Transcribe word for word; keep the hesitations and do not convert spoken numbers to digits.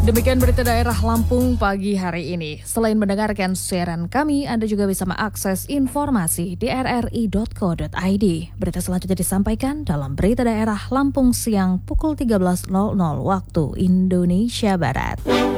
Demikian berita daerah Lampung pagi hari ini. Selain mendengarkan siaran kami, Anda juga bisa mengakses informasi di r r i dot co dot i d. Berita selanjutnya disampaikan dalam berita daerah Lampung siang pukul tiga belas waktu Indonesia Barat.